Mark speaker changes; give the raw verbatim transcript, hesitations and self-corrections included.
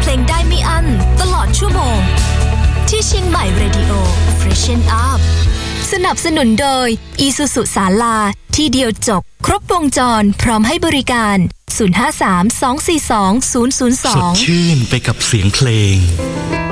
Speaker 1: ลงได้ไม่อั้นตลอดชั่วโมงที่เชียงใหม่ Radio Freshen Up สนับสนุนโดย Isuzu ศาลาที่เดียวจบครบวงจรพร้อมให้บริการศูนย์ ห้า สาม สอง สี่ สอง ศูนย์ ศูนย์ สอง
Speaker 2: สดชื่นไปกับเสียงเพลง